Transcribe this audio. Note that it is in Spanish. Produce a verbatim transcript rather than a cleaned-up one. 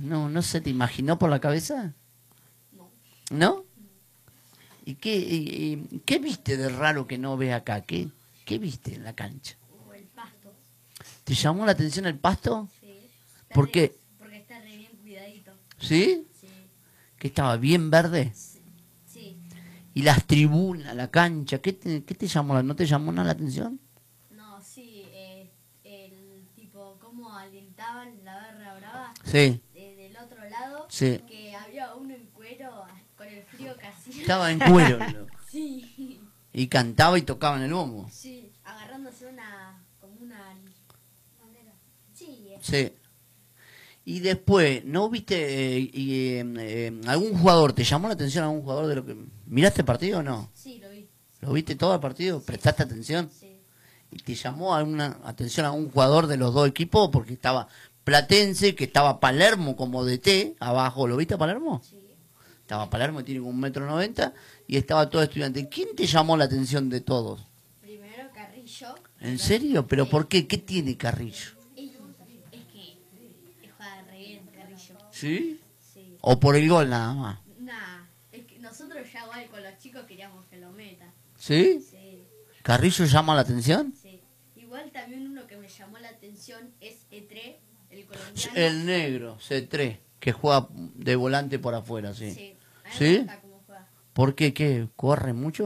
No, ¿no se te imaginó por la cabeza? No. ¿No? ¿Y qué, y- y qué viste de raro que no ves acá? ¿Qué, qué viste en la cancha? O el pasto. ¿Te llamó la atención el pasto? Sí. Está ¿Por re- qué? Porque está re bien cuidadito. ¿Sí? Sí. ¿Que estaba bien verde? Sí. Sí. ¿Y las tribunas, la cancha? ¿Qué te, qué te llamó? la- ¿No te llamó nada la atención? No, sí. Eh, el tipo, cómo alentaban la barra brava Sí, de- del otro lado. sí. Que había uno en cuero con el frío que hacía. Estaba en cuero. loco. Sí. Y cantaba y tocaba en el bombo. Sí. Agarrándose una. Como una. Bandera. Sí. eh. Sí. Y después, ¿no viste eh, y, eh, eh, algún jugador? ¿Te llamó la atención algún jugador de lo que... ¿Miraste el partido o no? Sí, lo vi. ¿Lo viste todo el partido? ¿Prestaste atención? Sí. ¿Y te llamó alguna atención a un jugador de los dos equipos? Porque estaba Platense, que estaba Palermo como D T, abajo. ¿Lo viste a Palermo? Sí. Estaba Palermo, tiene como un metro noventa, y estaba todo estudiante. ¿Quién te llamó la atención de todos? Primero Carrillo. ¿En serio? ¿Pero Sí. por qué? ¿Qué tiene Carrillo? Es, es que juega re bien Carrillo. ¿Sí? Sí. ¿O por el gol nada más? Nah, es que nosotros ya igual con los chicos queríamos que lo meta. ¿Sí? Sí, ¿Carrillo llama la atención? sí. Igual también uno que me llamó la atención es Etre, el colombiano. El negro, C tres, que juega de volante por afuera, sí. Sí. A mí ¿Sí? me gusta cómo juega. ¿Por qué? ¿Qué? ¿Corre mucho?